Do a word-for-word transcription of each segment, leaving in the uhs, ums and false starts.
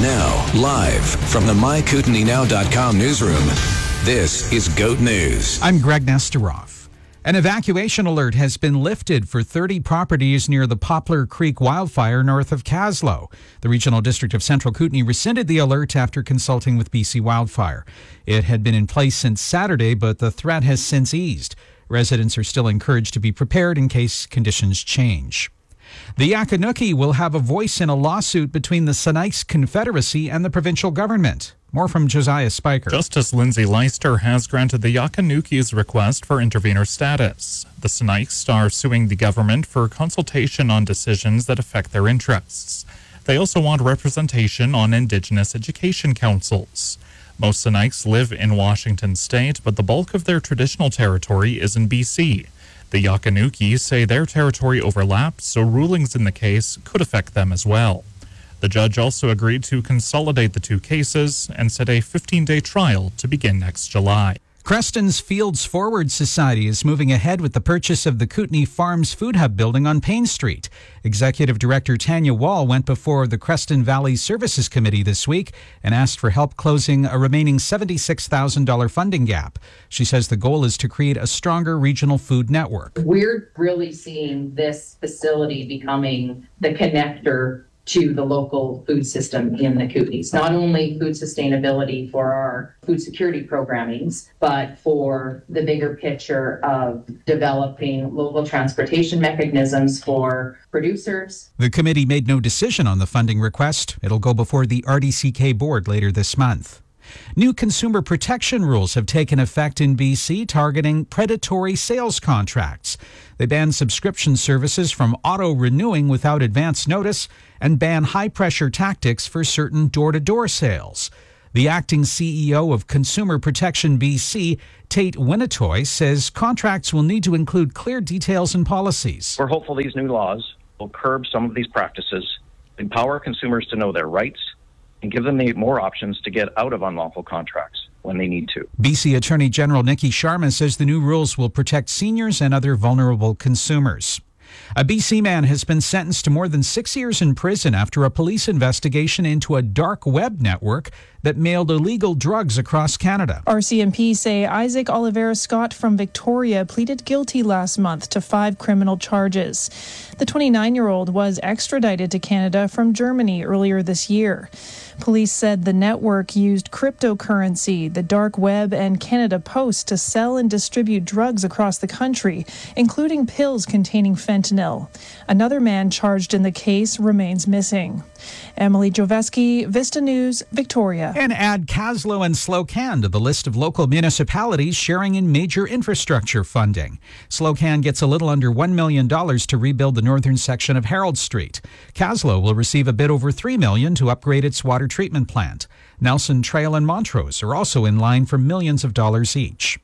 Now, live from the my kootenai now dot com newsroom, this is GOAT News. I'm Greg Nesteroff. An evacuation alert has been lifted for thirty properties near the Poplar Creek wildfire north of Kaslo. The Regional District of Central Kootenay rescinded the alert after consulting with B C Wildfire. It had been in place since Saturday, but the threat has since eased. Residents are still encouraged to be prepared in case conditions change. The Yaqanuki will have a voice in a lawsuit between the Sinixt Confederacy and the provincial government. More from Josiah Spiker. Justice Lindsay Leister has granted the Yaqanuki's request for intervenor status. The Sinixt are suing the government for consultation on decisions that affect their interests. They also want representation on Indigenous education councils. Most Sinixt live in Washington state, but the bulk of their traditional territory is in B C. The Yaqanuki say their territory overlaps, so rulings in the case could affect them as well. The judge also agreed to consolidate the two cases and set a fifteen-day trial to begin next July. Creston's Fields Forward Society is moving ahead with the purchase of the Kootenay Farms Food Hub building on Payne Street. Executive Director Tanya Wall went before the Creston Valley Services Committee this week and asked for help closing a remaining seventy-six thousand dollars funding gap. She says the goal is to create a stronger regional food network. We're really seeing this facility becoming the connector to the local food system in the Kootenays. Not only food sustainability for our food security programmings, but for the bigger picture of developing local transportation mechanisms for producers. The committee made no decision on the funding request. It'll go before the R D C K board later this month. New consumer protection rules have taken effect in B C targeting predatory sales contracts. They ban subscription services from auto-renewing without advance notice and ban high-pressure tactics for certain door-to-door sales. The acting C E O of Consumer Protection B C, Tate Winnetoy, says contracts will need to include clear details and policies. We're hopeful these new laws will curb some of these practices, empower consumers to know their rights, and give them the more options to get out of unlawful contracts when they need to. B C Attorney General Nikki Sharma says the new rules will protect seniors and other vulnerable consumers. A B C man has been sentenced to more than six years in prison after a police investigation into a dark web network that mailed illegal drugs across Canada. R C M P say Isaac Oliveira Scott from Victoria pleaded guilty last month to five criminal charges. The twenty-nine-year-old was extradited to Canada from Germany earlier this year. Police said the network used cryptocurrency, the dark web, and Canada Post to sell and distribute drugs across the country, including pills containing fentanyl. Another man charged in the case remains missing. Emily Joveski, Vista News, Victoria. And add Kaslo and Slocan to the list of local municipalities sharing in major infrastructure funding. Slocan gets a little under one million dollars to rebuild the northern section of Harold Street. Kaslo will receive a bit over three million dollars to upgrade its water treatment plant. Nelson Trail and Montrose are also in line for millions of dollars each.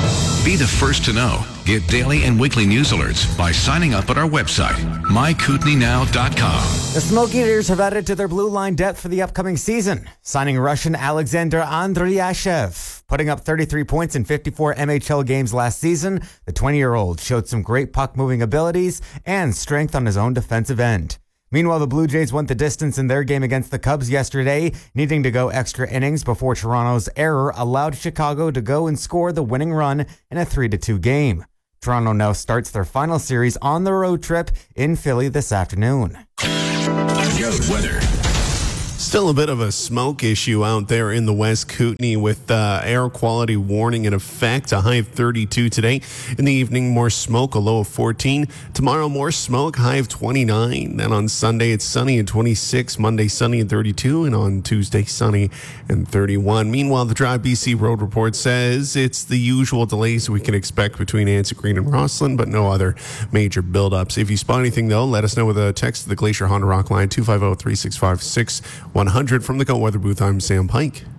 Be the first to know. Get daily and weekly news alerts by signing up at our website, my kootenai now dot com. The Smoky Eaters have added to their blue line depth for the upcoming season, signing Russian Alexander Andriashev. Putting up thirty-three points in fifty-four M H L games last season, the twenty-year-old showed some great puck-moving abilities and strength on his own defensive end. Meanwhile, the Blue Jays went the distance in their game against the Cubs yesterday, needing to go extra innings before Toronto's error allowed Chicago to go and score the winning run in a three to two game. Toronto now starts their final series on the road trip in Philly this afternoon. Weather. Still a bit of a smoke issue out there in the West Kootenay with uh, air quality warning in effect. A high of thirty-two today. In the evening, more smoke, a low of fourteen. Tomorrow, more smoke, high of twenty-nine. Then on Sunday, it's sunny and twenty-six. Monday, sunny and thirty-two. And on Tuesday, sunny and thirty-one. Meanwhile, the Drive B C Road Report says it's the usual delays we can expect between Anson Green and Rosslyn, but no other major buildups. If you spot anything, though, let us know with a text to the Glacier Honda Rock line, two five zero, three six five, six one zero zero. From the Go Weather booth, I'm Sam Pike.